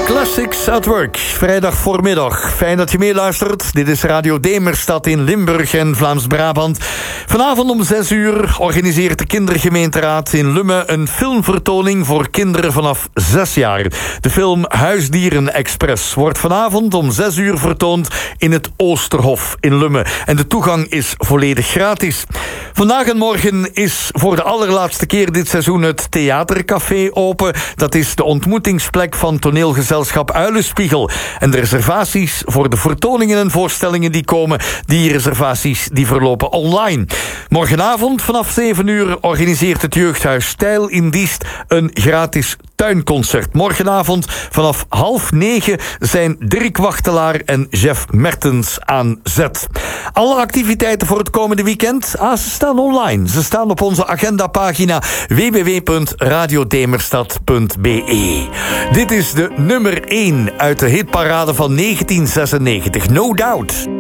Classics at Work, vrijdag voormiddag. Fijn dat je meeluistert. Dit is Radio Demerstad in Limburg en Vlaams-Brabant. Vanavond om 6 uur organiseert de Kindergemeenteraad in Lummen een filmvertoning voor kinderen vanaf 6 jaar. De film Huisdieren Express wordt vanavond om 6 uur vertoond in het Oosterhof in Lummen. En de toegang is volledig gratis. Vandaag en morgen is voor de allerlaatste keer dit seizoen het Theatercafé open. Dat is de ontmoetingsplek van toneelgezelschap Uilenspiegel. En de reservaties voor de vertoningen en voorstellingen die komen, die reservaties die verlopen online. Morgenavond vanaf 7 uur organiseert het jeugdhuis Stijl in Diest een gratis tuinconcert. Morgenavond vanaf 8:30 zijn Dirk Wachtelaar en Jeff Mertens aan zet. Alle activiteiten voor het komende weekend, ze staan online. Ze staan op onze agendapagina www.radiodemerstad.be. Dit is de nummer 1 uit de hitparade van 1996, No Doubt.